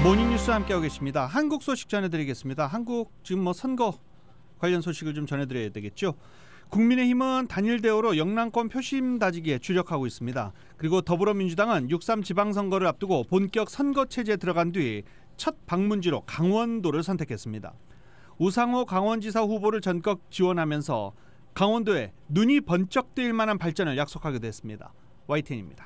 모닝뉴스 함께하고 계십니다. 한국 소식 전해드리겠습니다. 한국 지금 선거 관련 소식을 좀 전해드려야 되겠죠. 국민의힘은 단일 대우로 영남권 표심 다지기에 주력하고 있습니다. 그리고 더불어민주당은 6.3 지방선거를 앞두고 본격 선거체제에 들어간 뒤 첫 방문지로 강원도를 선택했습니다. 우상호 강원지사 후보를 전격 지원하면서 강원도에 눈이 번쩍 뜨일 만한 발전을 약속하기도 했습니다. YTN입니다.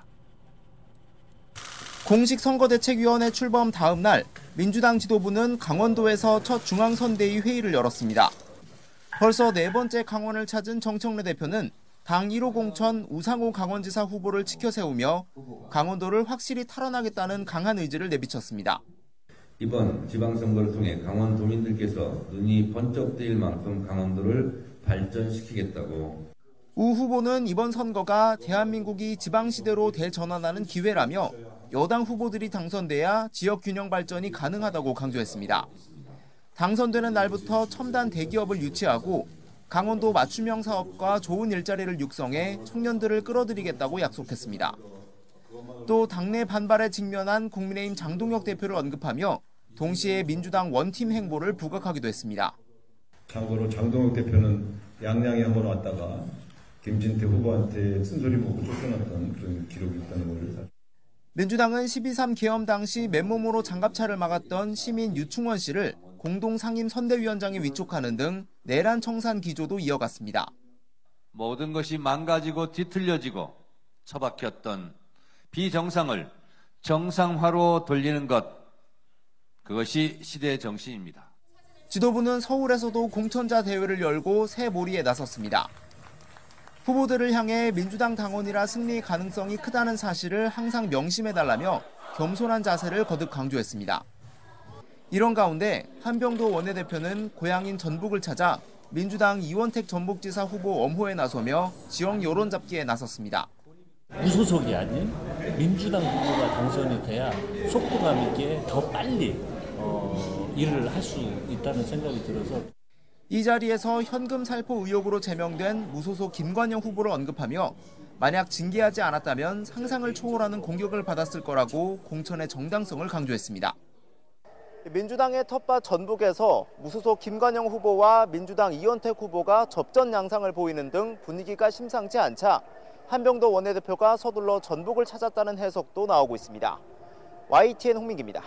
공식 선거대책위원회 출범 다음 날 민주당 지도부는 강원도에서 첫 중앙선대위 회의를 열었습니다. 벌써 네 번째 강원을 찾은 정청래 대표는 당 1호 공천 우상호 강원지사 후보를 치켜 세우며 강원도를 확실히 탈환하겠다는 강한 의지를 내비쳤습니다. 이번 지방선거를 통해 강원도민들께서 눈이 번쩍 뜨일 만큼 강원도를 발전시키겠다고. 우 후보는 이번 선거가 대한민국이 지방시대로 대전환하는 기회라며 여당 후보들이 당선돼야 지역 균형 발전이 가능하다고 강조했습니다. 당선되는 날부터 첨단 대기업을 유치하고 강원도 맞춤형 사업과 좋은 일자리를 육성해 청년들을 끌어들이겠다고 약속했습니다. 또 당내 반발에 직면한 국민의힘 장동혁 대표를 언급하며 동시에 민주당 원팀 행보를 부각하기도 했습니다. 참고로 장동혁 대표는 양양에 한번 왔다가 김진태 후보한테 쓴소리 먹고 쫓겨났던 그런 기록이 있다는 걸. 민주당은 12.3 계엄 당시 맨몸으로 장갑차를 막았던 시민 유충원 씨를 공동상임 선대위원장에 위촉하는 등 내란 청산 기조도 이어갔습니다. 모든 것이 망가지고 뒤틀려지고 처박혔던 비정상을 정상화로 돌리는 것, 그것이 시대의 정신입니다. 지도부는 서울에서도 공천자 대회를 열고 새 몰이에 나섰습니다. 후보들을 향해 민주당 당원이라 승리 가능성이 크다는 사실을 항상 명심해달라며 겸손한 자세를 거듭 강조했습니다. 이런 가운데 한병도 원내대표는 고향인 전북을 찾아 민주당 이원택 전북지사 후보 엄호에 나서며 지역 여론 잡기에 나섰습니다. 무소속이 아닌 민주당 후보가 당선이 돼야 속도감 있게 더 빨리 일을 할 수 있다는 생각이 들어서. 이 자리에서 현금 살포 의혹으로 제명된 무소속 김관영 후보를 언급하며 만약 징계하지 않았다면 상상을 초월하는 공격을 받았을 거라고 공천의 정당성을 강조했습니다. 민주당의 텃밭 전북에서 무소속 김관영 후보와 민주당 이원택 후보가 접전 양상을 보이는 등 분위기가 심상치 않자 한병도 원내대표가 서둘러 전북을 찾았다는 해석도 나오고 있습니다. YTN 홍민기입니다.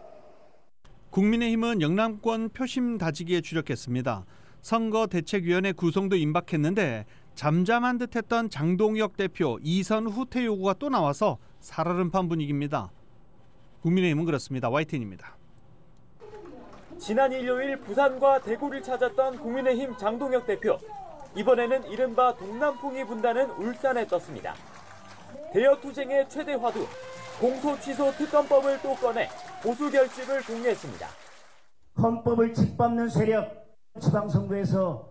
국민의힘은 영남권 표심 다지기에 주력했습니다. 선거대책위원회 구성도 임박했는데 잠잠한 듯했던 장동혁 대표 이선 후퇴 요구가 또 나와서 살얼음판 분위기입니다. 국민의힘은 그렇습니다. YTN입니다. 지난 일요일 부산과 대구를 찾았던 국민의힘 장동혁 대표. 이번에는 이른바 동남풍이 분다는 울산에 떴습니다. 대여투쟁의 최대 화두, 공소취소 특검법을 또 꺼내 보수 결집을 독려했습니다. 헌법을 짓밟는 세력, 지방선거에서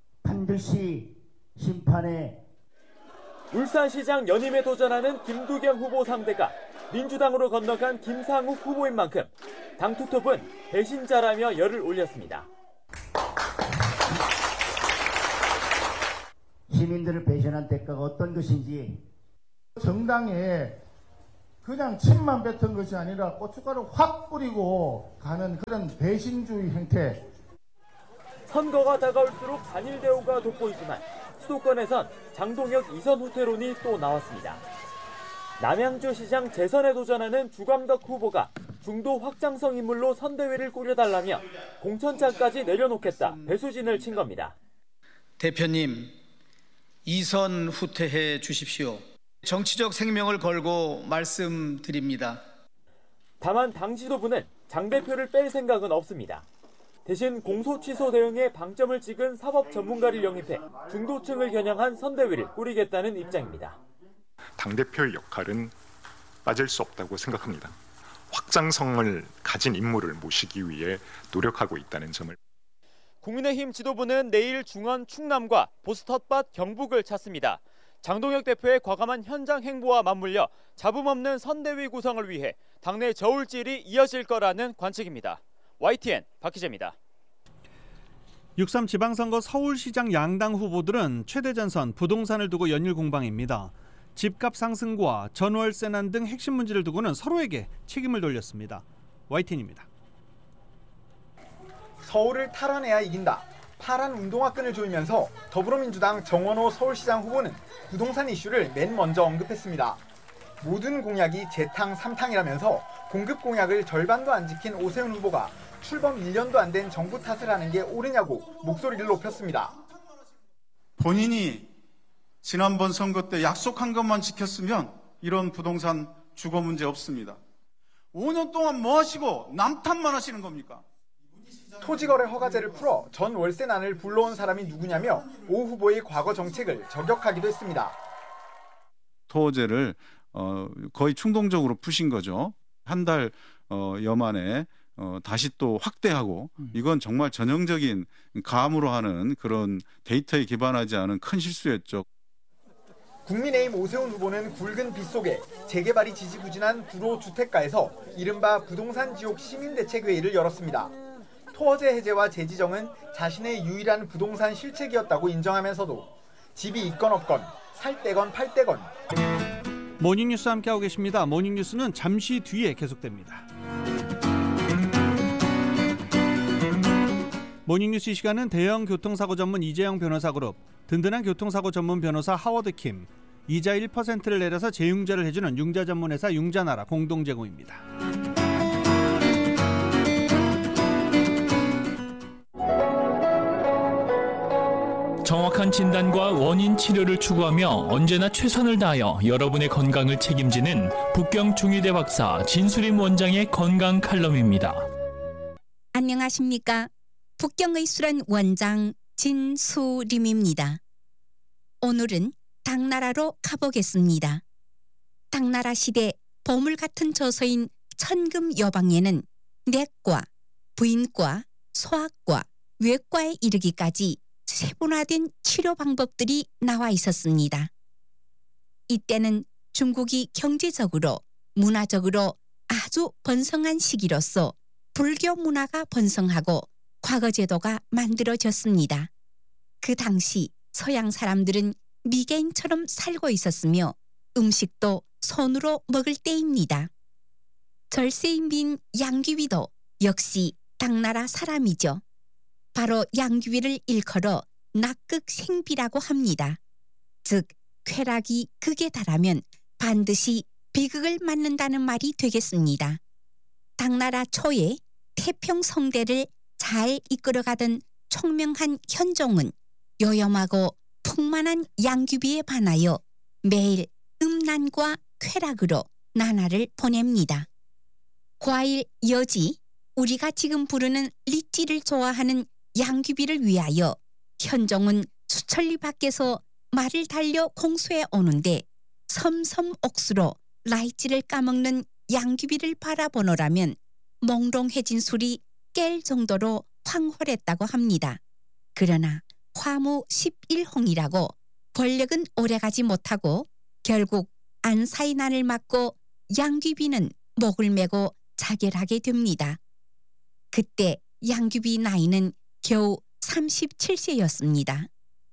반드시 심판에. 울산시장 연임에 도전하는 김두겸 후보 상대가 민주당으로 건너간 김상욱 후보인 만큼 당 투톱은 배신자라며 열을 올렸습니다. 시민들을 배신한 대가가 어떤 것인지. 정당에 그냥 침만 뱉은 것이 아니라 고춧가루 확 뿌리고 가는 그런 배신주의 행태. 선거가 다가올수록 단일 대우가 돋보이지만 수도권에선 장동혁 이선 후퇴론이 또 나왔습니다. 남양주시장 재선에 도전하는 주광덕 후보가 중도 확장성 인물로 선대위를 꾸려달라며 공천장까지 내려놓겠다 배수진을 친 겁니다. 대표님, 이선 후퇴해 주십시오. 정치적 생명을 걸고 말씀드립니다. 다만 당 지도부는 장 대표를 뺄 생각은 없습니다. 대신 공소취소 대응에 방점을 찍은 사법 전문가를 영입해 중도층을 겨냥한 선대위를 꾸리겠다는 입장입니다. 당대표의 역할은 빠질 수 없다고 생각합니다. 확장성을 가진 인물을 모시기 위해 노력하고 있다는 점을. 국민의힘 지도부는 내일 중원 충남과 보수 텃밭 경북을 찾습니다. 장동혁 대표의 과감한 현장 행보와 맞물려 잡음 없는 선대위 구성을 위해 당내 저울질이 이어질 거라는 관측입니다. YTN 박희재입니다. 6.3 지방선거 서울시장 양당 후보들은 최대 전선 부동산을 두고 연일 공방입니다. 집값 상승과 전월세 난 등 핵심 문제를 두고는 서로에게 책임을 돌렸습니다. YTN입니다. 서울을 탈환해야 이긴다. 파란 운동화끈을 조이면서 더불어민주당 정원호 서울시장 후보는 부동산 이슈를 맨 먼저 언급했습니다. 모든 공약이 재탕 3탕이라면서 공급 공약을 절반도 안 지킨 오세훈 후보가 출범 1년도 안 된 정부 탓을 하는 게 옳으냐고 목소리를 높였습니다. 본인이 지난번 선거 때 약속한 것만 지켰으면 이런 부동산 주거 문제 없습니다. 5년 동안 뭐 하시고 남 탓만 하시는 겁니까? 토지거래 허가제를 풀어 전 월세난을 불러온 사람이 누구냐며 오 후보의 과거 정책을 저격하기도 했습니다. 토지를 거의 충동적으로 푸신 거죠. 한 달 여만에 다시 또 확대하고 이건 정말 전형적인 감으로 하는 그런 데이터에 기반하지 않은 큰 실수였죠. 국민의힘 오세훈 후보는 굵은 빗 속에 재개발이 지지부진한 구로 주택가에서 이른바 부동산 지옥 시민대책회의를 열었습니다. 토어제 해제와 재지정은 자신의 유일한 부동산 실책이었다고 인정하면서도 집이 있건 없건 살 때건 팔 때건. 모닝뉴스 함께하고 계십니다. 모닝뉴스는 잠시 뒤에 계속됩니다. 모닝뉴스 이 시간은 대형 교통사고 전문 이재영 변호사그룹, 든든한 교통사고 전문 변호사 하워드킴, 이자 1%를 내려서 재융자를 해주는 융자 전문회사 융자나라 공동 제공입니다. 정확한 진단과 원인 치료를 추구하며 언제나 최선을 다하여 여러분의 건강을 책임지는 북경 중의대 박사 진수림 원장의 건강 칼럼입니다. 안녕하십니까? 북경의술원 원장 진수림입니다. 오늘은 당나라로 가보겠습니다. 당나라 시대 보물 같은 저서인 천금 여방에는 내과, 부인과, 소아과, 외과에 이르기까지 세분화된 치료 방법들이 나와 있었습니다. 이때는 중국이 경제적으로, 문화적으로 아주 번성한 시기로서 불교 문화가 번성하고 과거 제도가 만들어졌습니다. 그 당시 서양 사람들은 미개인처럼 살고 있었으며 음식도 손으로 먹을 때입니다. 절세인비인 양귀비도 역시 당나라 사람이죠. 바로 양귀비를 일컬어 낙극생비라고 합니다. 즉 쾌락이 극에 달하면 반드시 비극을 맞는다는 말이 되겠습니다. 당나라 초에 태평성대를 잘 이끌어가던 총명한 현종은 요염하고 풍만한 양귀비에 반하여 매일 음란과 쾌락으로 나날을 보냅니다. 과일 여지, 우리가 지금 부르는 리찌를 좋아하는 양귀비를 위하여 현종은 수천리 밖에서 말을 달려 공수해 오는데 섬섬옥수로 라이찌를 까먹는 양귀비를 바라보노라면 몽롱해진 술이 깰 정도로 황홀했다고 합니다. 그러나 화무 11홍이라고 권력은 오래가지 못하고 결국 안사의 난을 맞고 양귀비는 목을 메고 자결하게 됩니다. 그때 양귀비 나이는 겨우 37세였습니다.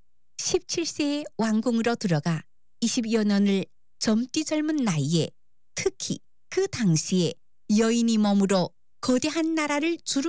17세에 왕궁으로 들어가 20여 년을 젊디 젊은 나이에 특히 그 당시에 여인이 몸으로 거대한 나라를 주름